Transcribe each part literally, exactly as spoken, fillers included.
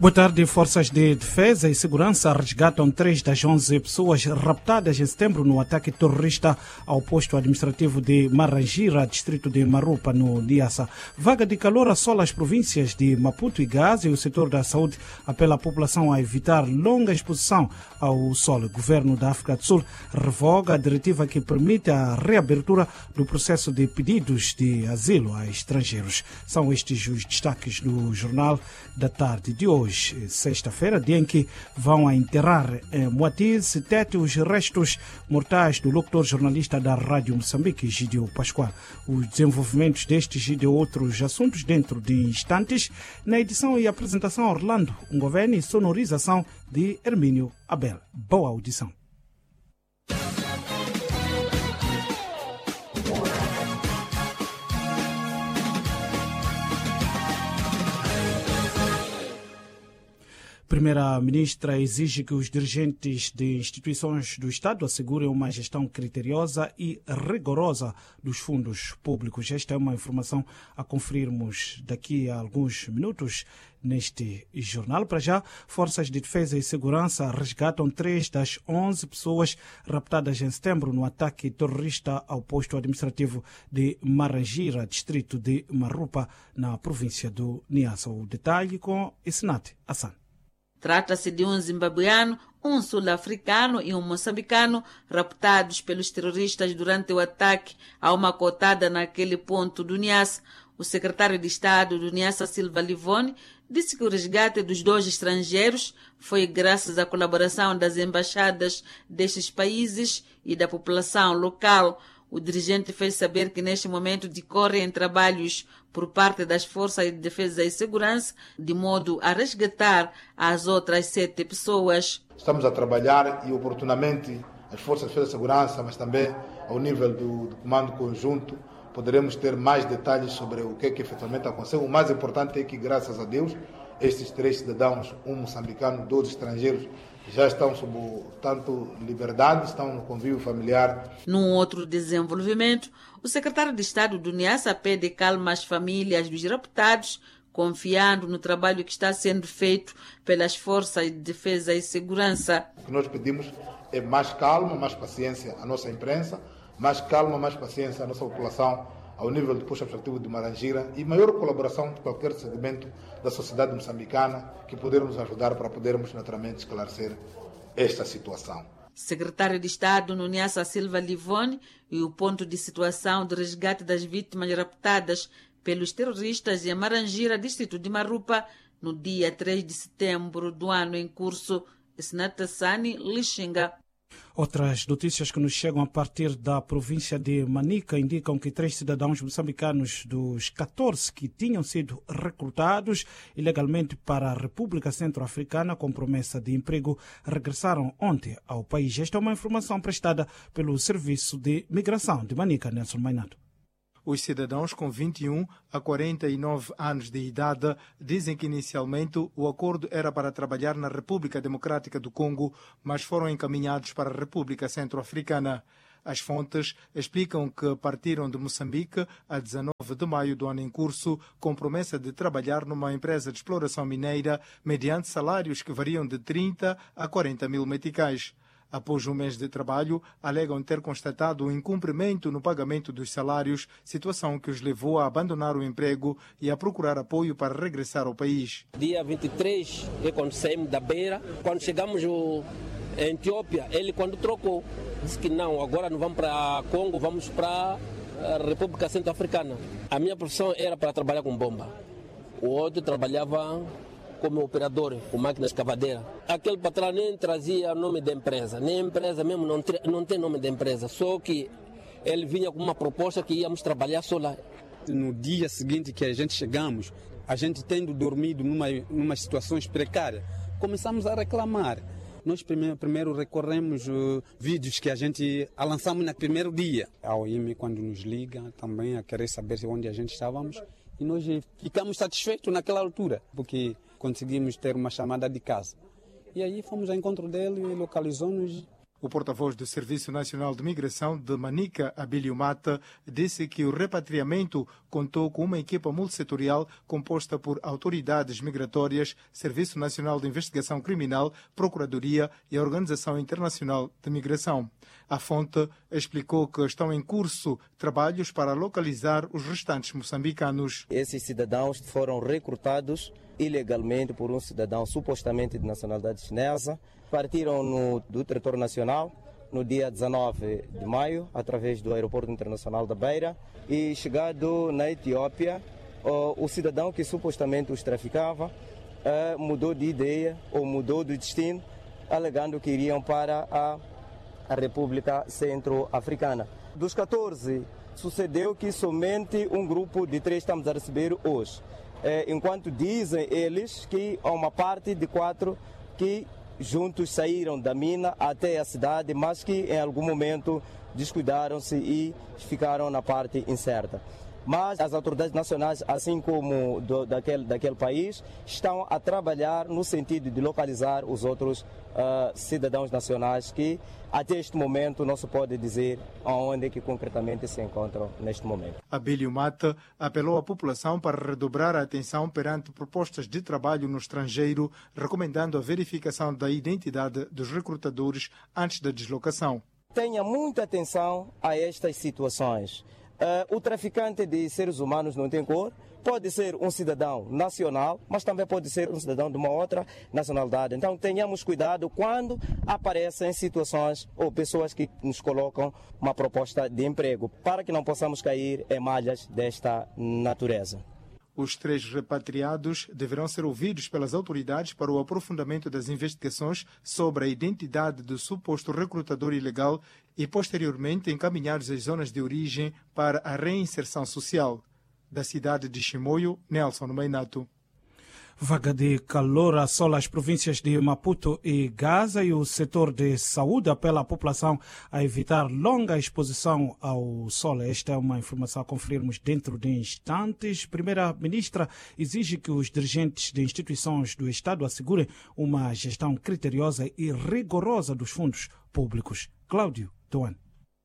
Boa tarde. Forças de defesa e segurança resgatam três das onze pessoas raptadas em setembro no ataque terrorista ao posto administrativo de Marangira, distrito de Marupa, no Niassa. Vaga de calor assola as províncias de Maputo e Gaza e o setor da saúde apela a população a evitar longa exposição ao sol. O governo da África do Sul revoga a diretiva que permite a reabertura do processo de pedidos de asilo a estrangeiros. São estes os destaques do Jornal da Tarde de hoje. Hoje, sexta-feira, dia em que vão a enterrar em Moatize Tete os restos mortais do locutor jornalista da Rádio Moçambique, Gidio Pascoal. Os desenvolvimentos destes e de outros assuntos dentro de instantes, na edição e apresentação Orlando Ngoveni e sonorização de Hermínio Abel. Boa audição. Primeira-Ministra exige que os dirigentes de instituições do Estado assegurem uma gestão criteriosa e rigorosa dos fundos públicos. Esta é uma informação a conferirmos daqui a alguns minutos neste jornal. Para já, Forças de Defesa e Segurança resgatam três das onze pessoas raptadas em setembro no ataque terrorista ao posto administrativo de Marangira, distrito de Marupa, na província do Niassa. O detalhe com Isnat Hassan. Trata-se de um zimbabuiano, um sul-africano e um moçambicano raptados pelos terroristas durante o ataque a uma cotada naquele ponto do Niassa. O secretário de Estado do Niassa, Silva Livoni, disse que o resgate dos dois estrangeiros foi graças à colaboração das embaixadas destes países e da população local. O dirigente fez saber que neste momento decorrem trabalhos por parte das Forças de Defesa e Segurança, de modo a resgatar as outras sete pessoas. Estamos a trabalhar e oportunamente as Forças de Defesa e Segurança, mas também ao nível do, do Comando Conjunto, poderemos ter mais detalhes sobre o que é que efetivamente aconteceu. O mais importante é que, graças a Deus, estes três cidadãos, um moçambicano, dois estrangeiros, já estão sob tanto liberdade, estão no convívio familiar. Num outro desenvolvimento, o secretário de Estado do Niassa pede calma às famílias dos raptados, confiando no trabalho que está sendo feito pelas Forças de Defesa e Segurança. O que nós pedimos é mais calma, mais paciência à nossa imprensa, mais calma, mais paciência à nossa população, ao nível do posto administrativo de Marangira e maior colaboração de qualquer segmento da sociedade moçambicana que podermos ajudar para podermos naturalmente esclarecer esta situação. Secretário de Estado no Niassa, Silva Livoni, e o ponto de situação de resgate das vítimas raptadas pelos terroristas em Marangira, distrito de Marupa, no dia três de setembro do ano em curso. Snatassani, Lixinga. Outras notícias que nos chegam a partir da província de Manica indicam que três cidadãos moçambicanos dos catorze que tinham sido recrutados ilegalmente para a República Centro-Africana com promessa de emprego regressaram ontem ao país. Esta é uma informação prestada pelo Serviço de Migração de Manica, Nelson Mainato. Os cidadãos com vinte e um a quarenta e nove anos de idade dizem que inicialmente o acordo era para trabalhar na República Democrática do Congo, mas foram encaminhados para a República Centro-Africana. As fontes explicam que partiram de Moçambique a dezenove de maio do ano em curso, com promessa de trabalhar numa empresa de exploração mineira mediante salários que variam de trinta a quarenta mil meticais. Após um mês de trabalho, alegam ter constatado o incumprimento no pagamento dos salários, situação que os levou a abandonar o emprego e a procurar apoio para regressar ao país. Dia vinte e três é quando saímos da Beira. Quando chegamos em Etiópia, ele quando trocou, disse que não, agora não vamos para Congo, vamos para a República Centro-Africana. A minha profissão era para trabalhar com bomba. O outro trabalhava como operador, com máquina escavadeira. Aquele patrão nem trazia nome da empresa, nem a empresa mesmo não, não tem nome da empresa, só que ele vinha com uma proposta que íamos trabalhar só lá. No dia seguinte que a gente chegamos, a gente tendo dormido numa, numa situações precárias, começamos a reclamar. Nós primeiro, primeiro recorremos uh, vídeos que a gente lançamos no primeiro dia. A O I M, quando nos liga, também a querer saber onde a gente estávamos, e nós ficamos satisfeitos naquela altura, porque conseguimos ter uma chamada de casa. E aí fomos ao encontro dele, localizou-nos O porta-voz do Serviço Nacional de Migração de Manica, Abílio Mata, disse que o repatriamento contou com uma equipa multissetorial composta por autoridades migratórias, Serviço Nacional de Investigação Criminal, Procuradoria e a Organização Internacional de Migração. A fonte explicou que estão em curso trabalhos para localizar os restantes moçambicanos. Esses cidadãos foram recrutados ilegalmente por um cidadão supostamente de nacionalidade chinesa. Partiram no, do território nacional no dia dezenove de maio, através do Aeroporto Internacional da Beira, e chegado na Etiópia, o, o cidadão que supostamente os traficava uh, mudou de ideia ou mudou de destino, alegando que iriam para a, a República Centro-Africana. Dos quatorze, sucedeu que somente um grupo de três estamos a receber hoje, uh, enquanto dizem eles que há uma parte de quatro que juntos saíram da mina até a cidade, mas que em algum momento descuidaram-se e ficaram na parte incerta. Mas as autoridades nacionais, assim como do, daquele, daquele país, estão a trabalhar no sentido de localizar os outros uh, cidadãos nacionais que até este momento não se pode dizer onde é que concretamente se encontram neste momento. Abílio Mata apelou à população para redobrar a atenção perante propostas de trabalho no estrangeiro, recomendando a verificação da identidade dos recrutadores antes da deslocação. Tenha muita atenção a estas situações. Uh, o traficante de seres humanos não tem cor, pode ser um cidadão nacional, mas também pode ser um cidadão de uma outra nacionalidade. Então tenhamos cuidado quando aparecem situações ou pessoas que nos colocam uma proposta de emprego, para que não possamos cair em malhas desta natureza. Os três repatriados deverão ser ouvidos pelas autoridades para o aprofundamento das investigações sobre a identidade do suposto recrutador ilegal e, posteriormente, encaminhados às zonas de origem para a reinserção social. Da cidade de Chimoio, Nelson Mainato. Vaga de calor assola as províncias de Maputo e Gaza e o setor de saúde apela à população a evitar longa exposição ao sol. Esta é uma informação a conferirmos dentro de instantes. Primeira-Ministra exige que os dirigentes de instituições do Estado assegurem uma gestão criteriosa e rigorosa dos fundos públicos. Cláudio Tuan.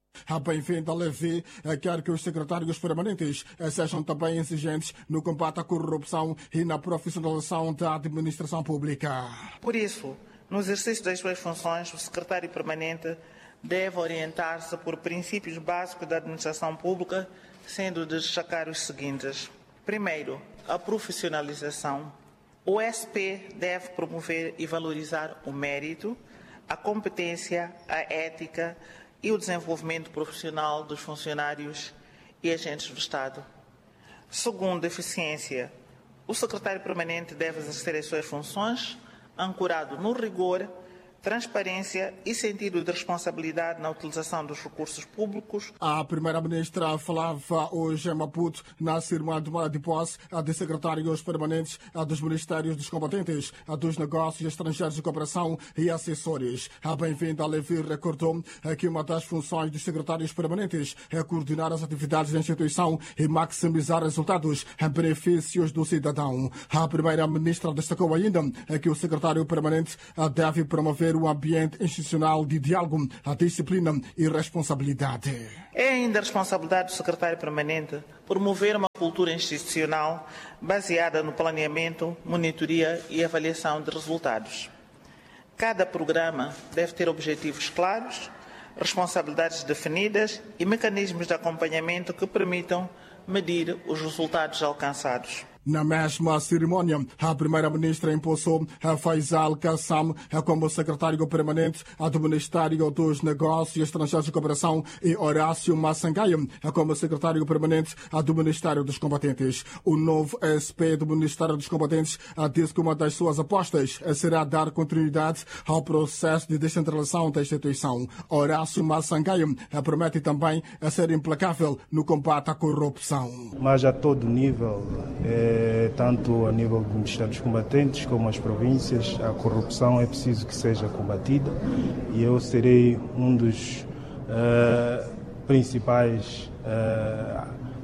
A bem-vinda Levi quer que os secretários permanentes sejam também exigentes no combate à corrupção e na profissionalização da administração pública. Por isso, no exercício das suas funções, o secretário permanente deve orientar-se por princípios básicos da administração pública, sendo de destacar os seguintes. Primeiro, a profissionalização. O S P deve promover e valorizar o mérito, a competência, a ética e o desenvolvimento profissional dos funcionários e agentes do Estado. Segundo, eficiência. O secretário permanente deve exercer as suas funções ancorado no rigor, transparência e sentido de responsabilidade na utilização dos recursos públicos. A primeira-ministra falava hoje em Maputo na cerimônia de tomada de posse de secretários permanentes dos ministérios dos competentes, dos negócios estrangeiros e cooperação e assessores. A bem-vinda Levi recordou que uma das funções dos secretários permanentes é coordenar as atividades da instituição e maximizar resultados em benefícios do cidadão. A primeira-ministra destacou ainda que o secretário permanente deve promover o ambiente institucional de diálogo, a disciplina e responsabilidade. É ainda a responsabilidade do secretário permanente promover uma cultura institucional baseada no planeamento, monitoria e avaliação de resultados. Cada programa deve ter objetivos claros, responsabilidades definidas e mecanismos de acompanhamento que permitam medir os resultados alcançados. Na mesma cerimônia, a primeira-ministra impulsou Faisal Kassam como secretário permanente do Ministério dos Negócios Estrangeiros e Cooperação e Horácio Massangaia como secretário permanente do Ministério dos Combatentes. O novo S P do Ministério dos Combatentes diz que uma das suas apostas será dar continuidade ao processo de descentralização da instituição. Horácio Massangaia promete também ser implacável no combate à corrupção. Mas a todo nível, é... tanto a nível do Ministério dos Combatentes como as províncias, a corrupção é preciso que seja combatida e eu serei um dos uh, principais uh,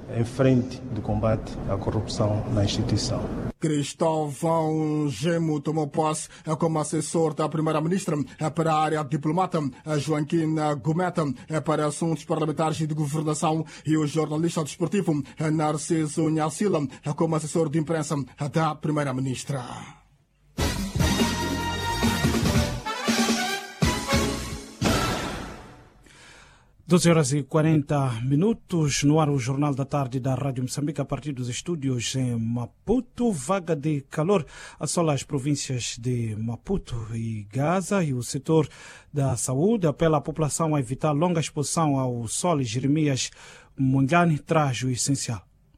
em frente do combate à corrupção na instituição. Cristóvão Gemo tomou posse como assessor da primeira-ministra para a área diplomata, Joaquina Gometa para assuntos parlamentares e de governação e o jornalista desportivo Narciso Nhacila como assessor de imprensa da primeira-ministra. doze horas e quarenta minutos, no ar o Jornal da Tarde da Rádio Moçambique, a partir dos estúdios em Maputo. Vaga de calor assola as províncias de Maputo e Gaza, e o setor da saúde apela à população a evitar longa exposição ao sol. E Jeremias Mondlane traz o essencial.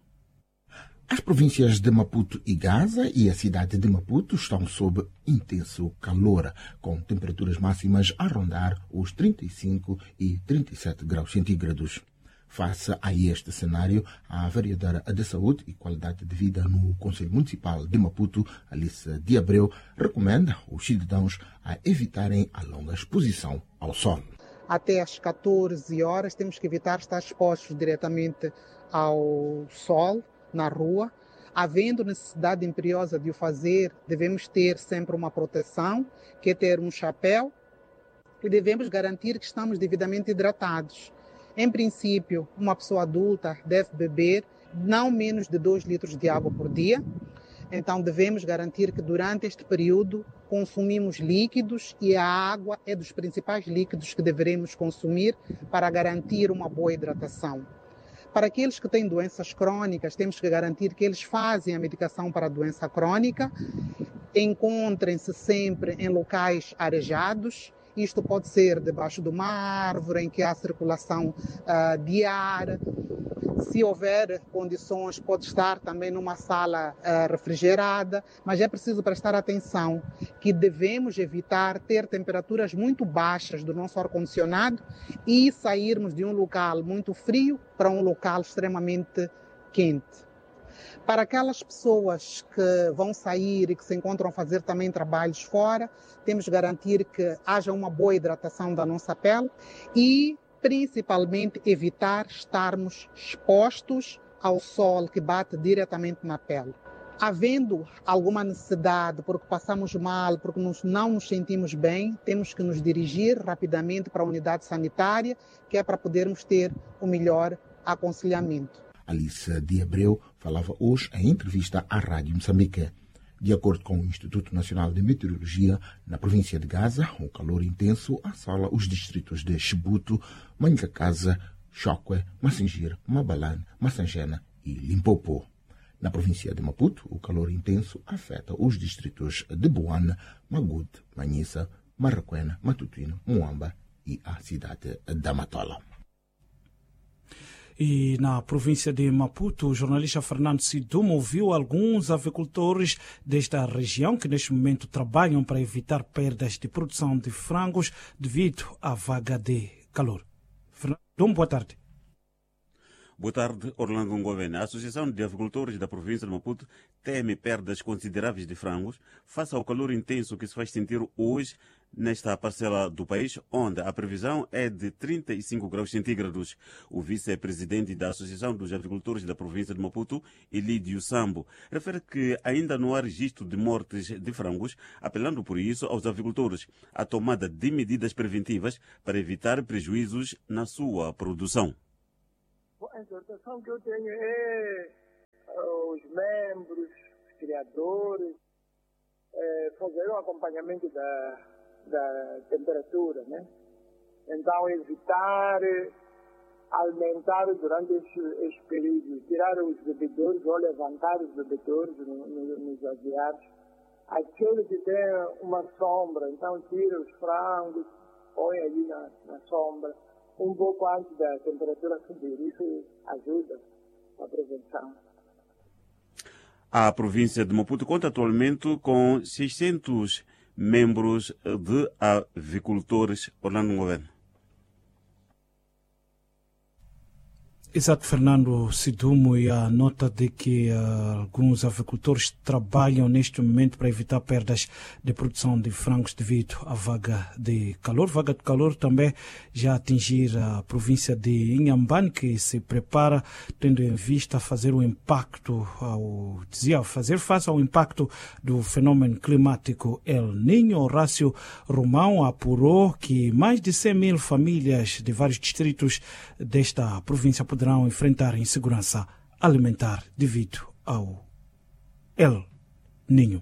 As províncias de Maputo e Gaza e a cidade de Maputo estão sob intenso calor, com temperaturas máximas a rondar os trinta e cinco e trinta e sete graus centígrados. Face a este cenário, a vereadora de Saúde e Qualidade de Vida no Conselho Municipal de Maputo, Alice de Abreu, recomenda os cidadãos a evitarem a longa exposição ao sol. Até às catorze horas temos que evitar estar expostos diretamente ao sol, na rua. Havendo necessidade imperiosa de o fazer, devemos ter sempre uma proteção, que é ter um chapéu, e devemos garantir que estamos devidamente hidratados. Em princípio, uma pessoa adulta deve beber não menos de dois litros de água por dia. Então devemos garantir que durante este período consumimos líquidos, e a água é dos principais líquidos que deveremos consumir para garantir uma boa hidratação. Para aqueles que têm doenças crônicas, temos que garantir que eles fazem a medicação para a doença crônica, encontrem-se sempre em locais arejados. Isto pode ser debaixo de uma árvore em que há circulação uh, de ar. Se houver condições, pode estar também numa sala uh, refrigerada, mas é preciso prestar atenção que devemos evitar ter temperaturas muito baixas do nosso ar-condicionado e sairmos de um local muito frio para um local extremamente quente. Para aquelas pessoas que vão sair e que se encontram a fazer também trabalhos fora, temos que garantir que haja uma boa hidratação da nossa pele e, principalmente, evitar estarmos expostos ao sol que bate diretamente na pele. Havendo alguma necessidade, porque passamos mal, porque nos, não nos sentimos bem, temos que nos dirigir rapidamente para a unidade sanitária, que é para podermos ter o melhor aconselhamento. Alice de Abreu falava hoje em entrevista à Rádio Moçambique. De acordo com o Instituto Nacional de Meteorologia, na província de Gaza, o calor intenso assola os distritos de Chibuto, Manhacasa, Chokwe, Massingir, Mabalane, Massangena e Limpopo. Na província de Maputo, o calor intenso afeta os distritos de Buana, Magude, Manhissa, Marraquena, Matutuino, Muamba e a cidade da Matola. E na província de Maputo, o jornalista Fernando Siduma ouviu alguns avicultores desta região que neste momento trabalham para evitar perdas de produção de frangos devido à vaga de calor. Fernando, boa tarde. Boa tarde, Orlando Ngovene. A Associação de Avicultores da província de Maputo teme perdas consideráveis de frangos face ao calor intenso que se faz sentir hoje nesta parcela do país, onde a previsão é de trinta e cinco graus centígrados. O vice-presidente da Associação dos Avicultores da província de Maputo, Elídio Sambo, refere que ainda não há registro de mortes de frangos, apelando por isso aos avicultores à tomada de medidas preventivas para evitar prejuízos na sua produção. A exortação que eu tenho é os membros, os criadores, é, fazer o acompanhamento da, da temperatura, né? Então, evitar aumentar durante esse, esse período, tirar os bebedouros ou levantar os bebedouros no, no, nos aviários. Aquele que tem uma sombra, então tira os frangos, põe ali na, na sombra, um pouco antes da temperatura subir. Isso ajuda a prevenção. A província de Maputo conta atualmente com seiscentos membros de avicultores. Orlando Governo. Exato, Fernando Sidumo, e a nota de que uh, alguns avicultores trabalham neste momento para evitar perdas de produção de frangos devido à vaga de calor. Vaga de calor também já atingir a província de Inhambane, que se prepara tendo em vista fazer o impacto, ao, dizia, fazer face ao impacto do fenômeno climático El Niño. Horácio Romão apurou que mais de cem mil famílias de vários distritos desta província poderão enfrentar insegurança alimentar devido ao El Niño.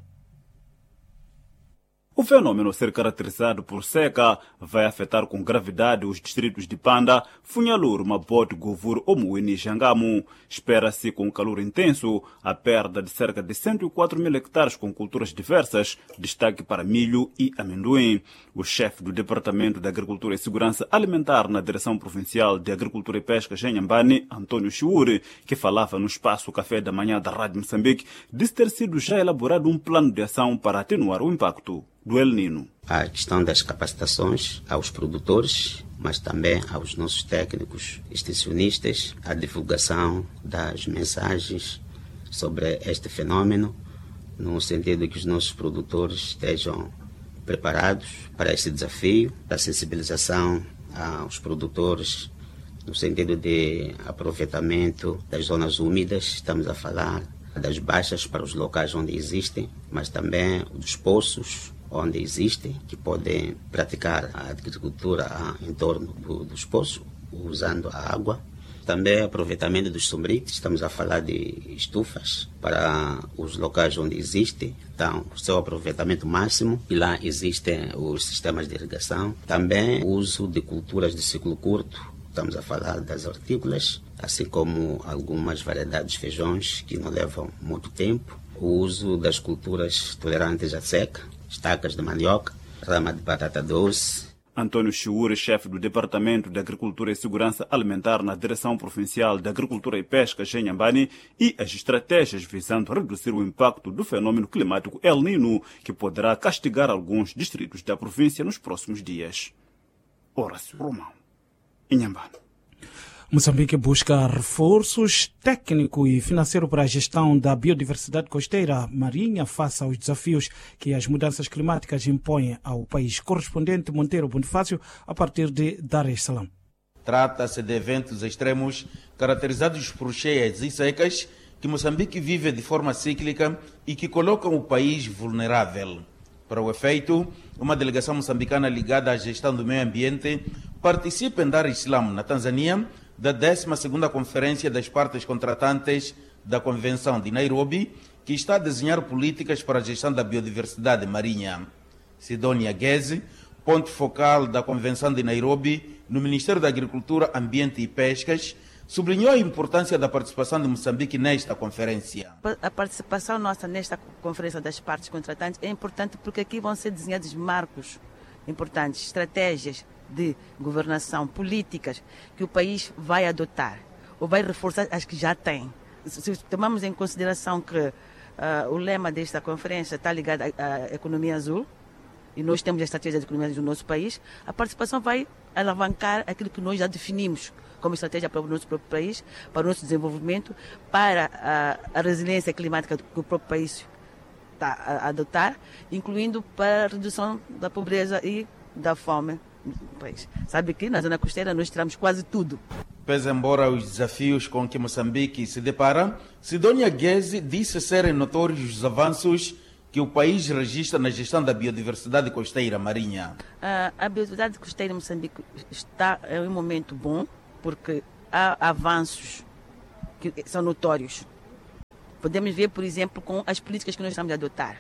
O fenômeno, ser caracterizado por seca, vai afetar com gravidade os distritos de Panda, Funhalur, Mabote, Govur, Omuini e Xangamu. Espera-se, com calor intenso, a perda de cerca de cento e quatro mil hectares com culturas diversas, destaque para milho e amendoim. O chefe do Departamento de Agricultura e Segurança Alimentar na Direção Provincial de Agricultura e Pesca, Inhambane, Antônio Chiure, que falava no espaço Café da Manhã da Rádio Moçambique, disse ter sido já elaborado um plano de ação para atenuar o impacto do El Niño. A questão das capacitações aos produtores, mas também aos nossos técnicos extensionistas, a divulgação das mensagens sobre este fenômeno, no sentido que os nossos produtores estejam preparados para esse desafio, a sensibilização aos produtores no sentido de aproveitamento das zonas úmidas. Estamos a falar das baixas para os locais onde existem, mas também dos poços onde existem, que podem praticar a agricultura em torno do, dos poços, usando a água. Também aproveitamento dos sombritos, estamos a falar de estufas para os locais onde existem, então o seu aproveitamento máximo, e lá existem os sistemas de irrigação. Também o uso de culturas de ciclo curto, estamos a falar das hortícolas, assim como algumas variedades de feijões que não levam muito tempo. O uso das culturas tolerantes à seca, estacas de mandioca, rama de batata doce. Antônio Chiure, chefe do Departamento de Agricultura e Segurança Alimentar na Direção Provincial de Agricultura e Pesca, Inhambane, e as estratégias visando reduzir o impacto do fenômeno climático El Niño, que poderá castigar alguns distritos da província nos próximos dias. Horácio Romão, Inhambane. Moçambique busca reforços técnico e financeiro para a gestão da biodiversidade costeira marinha face aos desafios que as mudanças climáticas impõem ao país. Correspondente Monteiro Bonifácio, a partir de Dar es Salaam. Trata-se de eventos extremos caracterizados por cheias e secas que Moçambique vive de forma cíclica e que colocam o país vulnerável. Para o efeito, uma delegação moçambicana ligada à gestão do meio ambiente participa em Dar es Salaam, na Tanzânia, da décima segunda Conferência das Partes Contratantes da Convenção de Nairobi, que está a desenhar políticas para a gestão da biodiversidade marinha. Sidónia Guese, ponto focal da Convenção de Nairobi no Ministério da Agricultura, Ambiente e Pescas, sublinhou a importância da participação de Moçambique nesta conferência. A participação nossa nesta Conferência das Partes Contratantes é importante porque aqui vão ser desenhados marcos importantes, estratégias de governação, políticas que o país vai adotar ou vai reforçar as que já tem. Se tomamos em consideração que uh, o lema desta conferência está ligado à, à economia azul, e nós temos a estratégia de economia azul no nosso país, a participação vai alavancar aquilo que nós já definimos como estratégia para o nosso próprio país, para o nosso desenvolvimento, para a, a resiliência climática que o próprio país está a adotar, incluindo para a redução da pobreza e da fome no país. Sabe que na zona costeira nós tiramos quase tudo. Pese embora os desafios com que Moçambique se depara, Sidónia Guese disse serem notórios os avanços que o país registra na gestão da biodiversidade costeira marinha. Uh, a biodiversidade costeira em Moçambique está em um momento bom, porque há avanços que são notórios. Podemos ver, por exemplo, com as políticas que nós estamos a adotar,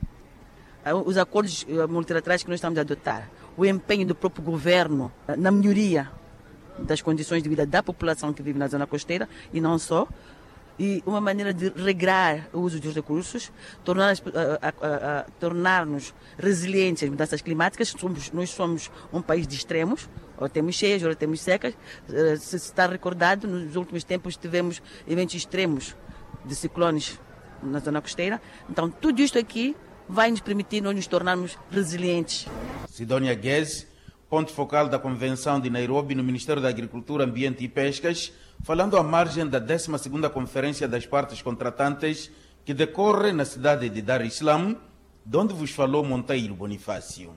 os acordos multilaterais que nós estamos a adotar, o empenho do próprio governo na melhoria das condições de vida da população que vive na zona costeira e não só, e uma maneira de regrar o uso dos recursos, tornar-nos tornar resilientes às mudanças climáticas. Somos, nós somos um país de extremos, ou temos cheias, ou temos secas. Se está recordado, nos últimos tempos tivemos eventos extremos de ciclones na zona costeira. Então, tudo isto aqui vai nos permitir nós nos tornarmos resilientes. Sidónia Guese ponto focal da Convenção de Nairobi no Ministério da Agricultura, Ambiente e Pescas, falando à margem da décima segunda Conferência das Partes Contratantes, que decorre na cidade de Dar es Salaam, de onde vos falou Monteiro Bonifácio.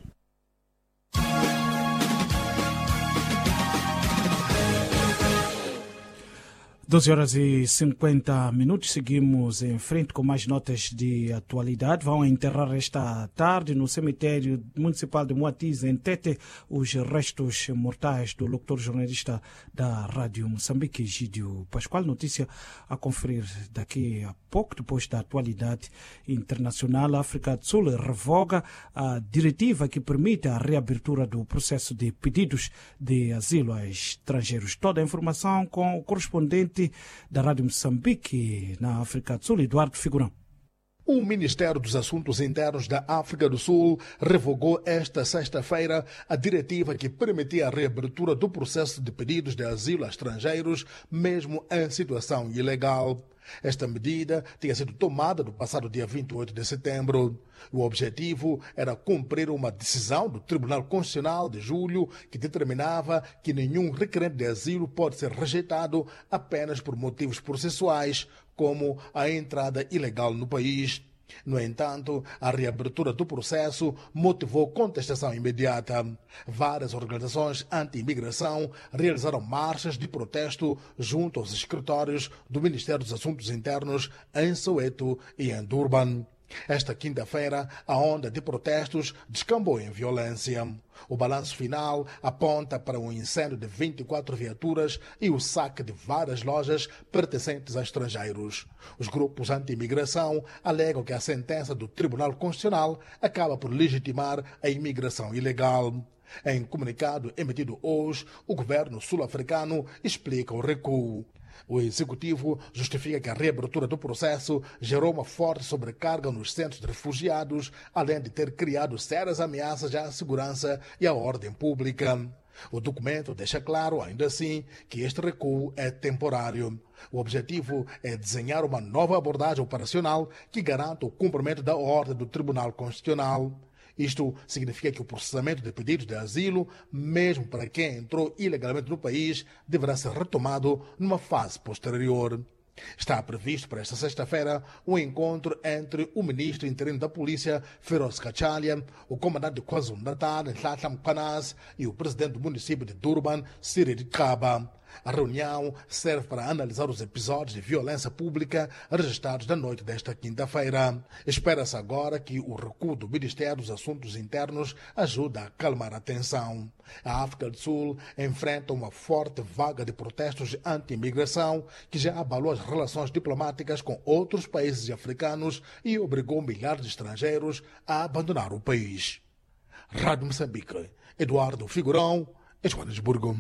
doze horas e cinquenta minutos, seguimos em frente com mais notas de atualidade. Vão enterrar esta tarde no cemitério municipal de Moatiz, em Tete, os restos mortais do locutor jornalista da Rádio Moçambique, Egídio Pascoal. Notícia a conferir daqui a pouco, depois da atualidade internacional. A África do Sul revoga a diretiva que permite a reabertura do processo de pedidos de asilo a estrangeiros. Toda a informação com o correspondente da Rádio Moçambique na África do Sul, Eduardo Figurão. O Ministério dos Assuntos Internos da África do Sul revogou esta sexta-feira a diretiva que permitia a reabertura do processo de pedidos de asilo a estrangeiros, mesmo em situação ilegal. Esta medida tinha sido tomada no passado dia vinte e oito de setembro. O objetivo era cumprir uma decisão do Tribunal Constitucional de julho que determinava que nenhum requerente de asilo pode ser rejeitado apenas por motivos processuais, como a entrada ilegal no país. No entanto, a reabertura do processo motivou contestação imediata. Várias organizações anti-imigração realizaram marchas de protesto junto aos escritórios do Ministério dos Assuntos Internos em Soweto e em Durban. Esta quinta-feira, a onda de protestos descambou em violência. O balanço final aponta para um incêndio de vinte e quatro viaturas e o saque de várias lojas pertencentes a estrangeiros. Os grupos anti-imigração alegam que a sentença do Tribunal Constitucional acaba por legitimar a imigração ilegal. Em comunicado emitido hoje, o governo sul-africano explica o recuo. O executivo justifica que a reabertura do processo gerou uma forte sobrecarga nos centros de refugiados, além de ter criado sérias ameaças à segurança e à ordem pública. O documento deixa claro, ainda assim, que este recuo é temporário. O objetivo é desenhar uma nova abordagem operacional que garanta o cumprimento da ordem do Tribunal Constitucional. Isto significa que o processamento de pedidos de asilo, mesmo para quem entrou ilegalmente no país, deverá ser retomado numa fase posterior. Está previsto para esta sexta-feira um encontro entre o ministro interino da Polícia, Feroz Kachalia, o comandante de KwaZulu-Natal, Nhlanhla Mkhwanazi, e o presidente do município de Durban, Cyril Kaba. A reunião serve para analisar os episódios de violência pública registrados na noite desta quinta-feira. Espera-se agora que o recuo do Ministério dos Assuntos Internos ajude a acalmar a tensão. A África do Sul enfrenta uma forte vaga de protestos anti-imigração que já abalou as relações diplomáticas com outros países africanos e obrigou milhares de estrangeiros a abandonar o país. Rádio Moçambique, Eduardo Figurão, Joanesburgo.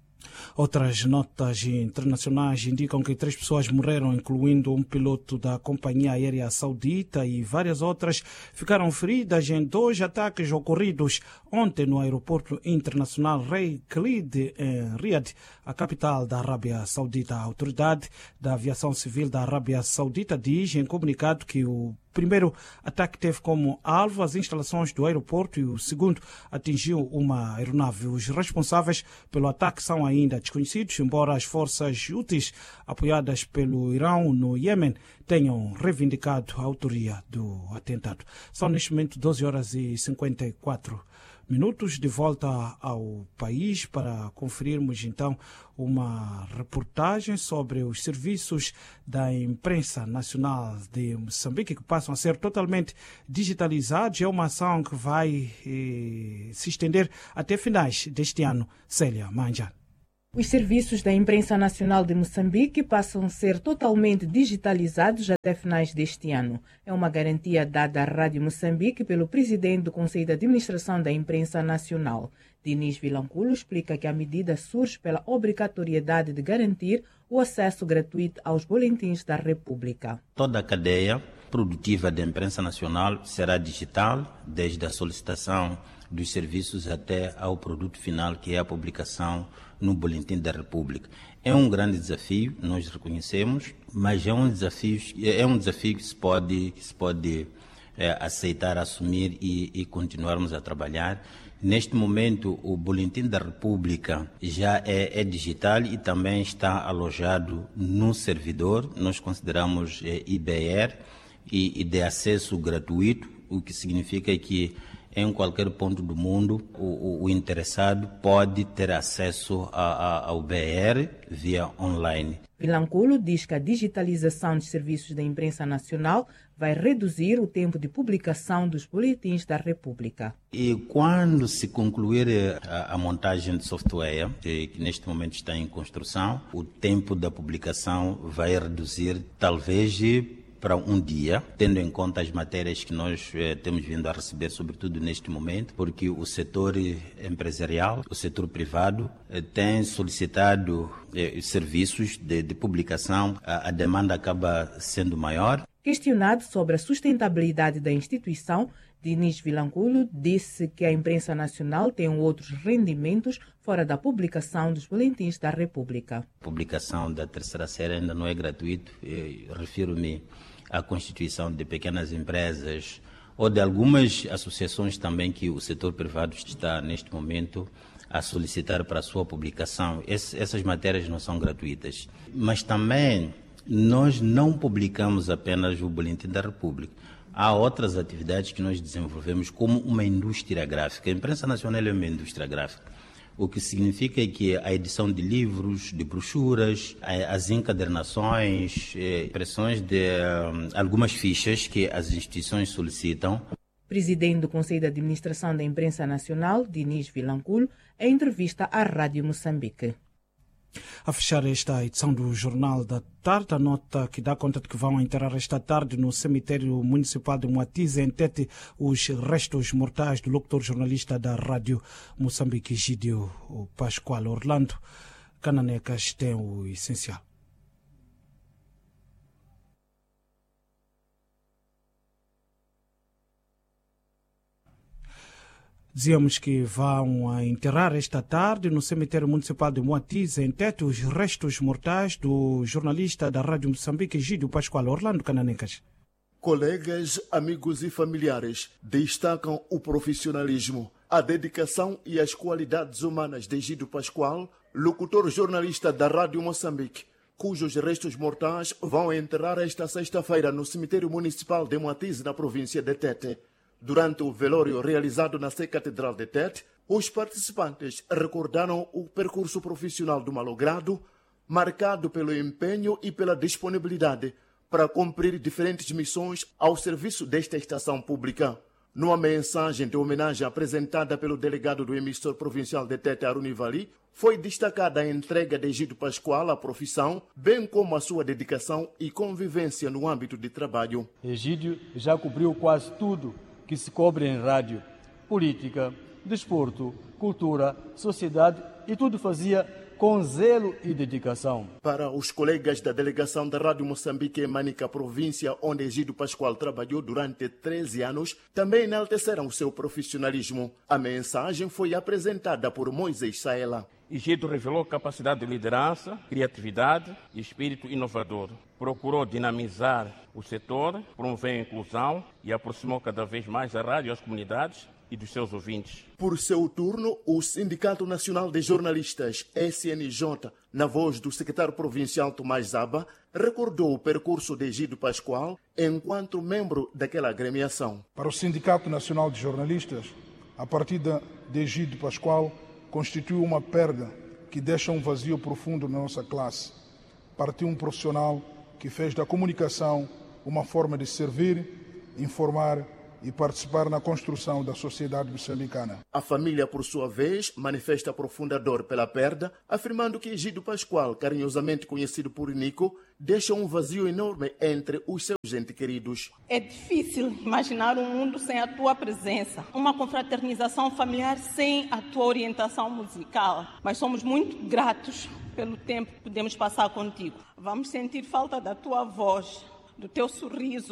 Outras notas internacionais indicam que três pessoas morreram, incluindo um piloto da companhia aérea saudita, e várias outras ficaram feridas em dois ataques ocorridos ontem no aeroporto internacional Rei Khalid, em Riad, a capital da Arábia Saudita. A autoridade da aviação civil da Arábia Saudita diz em comunicado que o O primeiro ataque teve como alvo as instalações do aeroporto e o segundo atingiu uma aeronave. Os responsáveis pelo ataque são ainda desconhecidos, embora as forças úteis apoiadas pelo Irão no Iêmen tenham reivindicado a autoria do atentado. São neste momento doze horas e cinquenta e quatro minutos. De volta ao país para conferirmos então uma reportagem sobre os serviços da imprensa nacional de Moçambique que passam a ser totalmente digitalizados. É uma ação que vai eh, se estender até finais deste ano. Célia Manja. Os serviços da imprensa nacional de Moçambique passam a ser totalmente digitalizados até finais deste ano. É uma garantia dada à Rádio Moçambique pelo presidente do Conselho de Administração da Imprensa Nacional. Diniz Vilanculo explica que a medida surge pela obrigatoriedade de garantir o acesso gratuito aos boletins da República. Toda a cadeia produtiva da imprensa nacional será digital, desde a solicitação dos serviços até ao produto final, que é a publicação no Boletim da República. É um grande desafio, nós reconhecemos, mas é um desafio, é um desafio que se pode, que se pode é, aceitar, assumir e, e continuarmos a trabalhar. Neste momento, o Boletim da República já é, é digital e também está alojado no servidor. Nós consideramos é, I B R e, e de acesso gratuito, o que significa que em qualquer ponto do mundo o, o, o interessado pode ter acesso a, a, ao B R via online. Vilanculo diz que a digitalização dos serviços da imprensa nacional vai reduzir o tempo de publicação dos boletins da República. E quando se concluir a, a montagem de software, que, que neste momento está em construção, o tempo da publicação vai reduzir talvez para um dia, tendo em conta as matérias que nós eh, temos vindo a receber, sobretudo neste momento, porque o setor empresarial, o setor privado, eh, tem solicitado eh, serviços de, de publicação, a, a demanda acaba sendo maior. Questionado sobre a sustentabilidade da instituição, Diniz Vilanculo disse que a imprensa nacional tem outros rendimentos fora da publicação dos boletins da República. A publicação da terceira série ainda não é gratuito. Eu refiro-me à constituição de pequenas empresas ou de algumas associações também que o setor privado está neste momento a solicitar para a sua publicação. Esse, essas matérias não são gratuitas. Mas também nós não publicamos apenas o Boletim da República. Há outras atividades que nós desenvolvemos como uma indústria gráfica. A imprensa nacional é uma indústria gráfica, o que significa que a edição de livros, de brochuras, as encadernações, impressões de um, algumas fichas que as instituições solicitam. Presidente do Conselho de Administração da Imprensa Nacional, Diniz Vilanculo, em entrevista à Rádio Moçambique. A fechar esta edição do Jornal da Tarde, a nota que dá conta de que vão enterrar esta tarde no cemitério municipal de Moatize, em Tete, os restos mortais do locutor jornalista da Rádio Moçambique, Egídio Pascoal. Orlando Cananecas tem o essencial. Dizíamos que vão enterrar esta tarde no cemitério municipal de Moatize, em Tete, os restos mortais do jornalista da Rádio Moçambique, Egídio Pascoal. Orlando Cananecas. Colegas, amigos e familiares destacam o profissionalismo, a dedicação e as qualidades humanas de Egídio Pascoal, locutor jornalista da Rádio Moçambique, cujos restos mortais vão enterrar esta sexta-feira no cemitério municipal de Moatize, na província de Tete. Durante o velório realizado na Sé Catedral de Tete, os participantes recordaram o percurso profissional do malogrado, marcado pelo empenho e pela disponibilidade para cumprir diferentes missões ao serviço desta estação pública. Numa mensagem de homenagem apresentada pelo delegado do emissor provincial de Tete, Aruni Vali, foi destacada a entrega de Egídio Pascoal à profissão, bem como a sua dedicação e convivência no âmbito de trabalho. Egídio já cobriu quase tudo que se cobre em rádio: política, desporto, cultura, sociedade, e tudo fazia com zelo e dedicação. Para os colegas da delegação da Rádio Moçambique em Manica, província onde Egídio Pascoal trabalhou durante treze anos, também enalteceram o seu profissionalismo. A mensagem foi apresentada por Moisés Saela. Egídio revelou capacidade de liderança, criatividade e espírito inovador. Procurou dinamizar o setor, promover a inclusão e aproximou cada vez mais a rádio às comunidades e dos seus ouvintes. Por seu turno, o Sindicato Nacional de Jornalistas, S N J, na voz do secretário provincial Tomás Zaba, recordou o percurso de Egídio Pascoal enquanto membro daquela agremiação. Para o Sindicato Nacional de Jornalistas, a partida de Egídio Pascoal constitui uma perda que deixa um vazio profundo na nossa classe. Partiu um profissional que fez da comunicação uma forma de servir, informar e participar na construção da sociedade moçambicana. A família, por sua vez, manifesta profunda dor pela perda, afirmando que Egídio Pascoal, carinhosamente conhecido por Nico, deixa um vazio enorme entre os seus entes queridos. É difícil imaginar um mundo sem a tua presença, uma confraternização familiar sem a tua orientação musical, mas somos muito gratos pelo tempo que podemos passar contigo. Vamos sentir falta da tua voz, do teu sorriso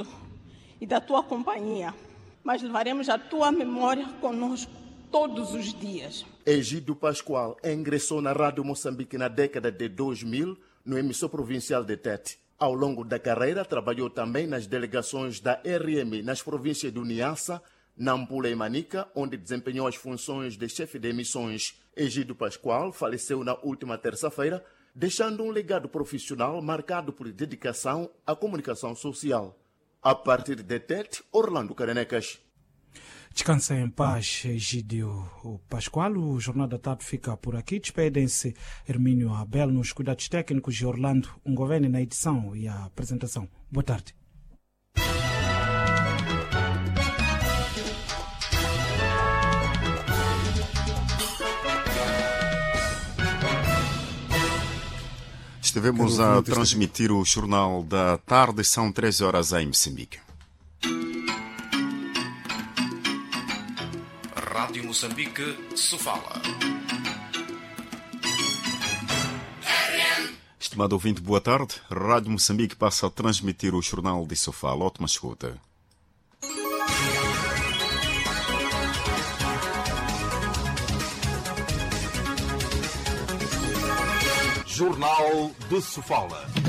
e da tua companhia, mas levaremos a tua memória conosco todos os dias. Egídio Pascoal ingressou na Rádio Moçambique na década de dois mil, no emissor provincial de Tete. Ao longo da carreira, trabalhou também nas delegações da R M nas províncias de Niassa, Nampula e Manica, onde desempenhou as funções de chefe de emissões. Egídio Pascoal faleceu na última terça-feira, deixando um legado profissional marcado por dedicação à comunicação social. A partir de Tete, Orlando Carenecas. Descansa em paz, Egídio Pascoal. O Jornal da Tarde fica por aqui. Despedem-se Hermínio Abel nos cuidados técnicos de Orlando Ungovene na edição e a apresentação. Boa tarde. Estivemos a transmitir o Jornal da Tarde, são três horas em Moçambique. Rádio Moçambique, Sofala. Estimado ouvinte, boa tarde. Rádio Moçambique passa a transmitir o Jornal de Sofala. Ótima escuta. Jornal de Sofala.